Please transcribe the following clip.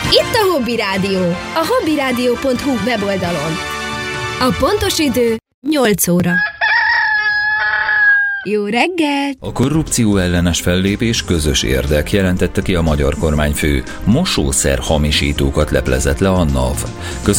Itt a Hobby Rádió, a hobbyradio.hu weboldalon. A pontos idő 8 óra. Jó reggelt! A korrupció ellenes fellépés közös érdek, jelentette ki a magyar kormányfő. Mosószer hamisítókat leplezett le a NAV.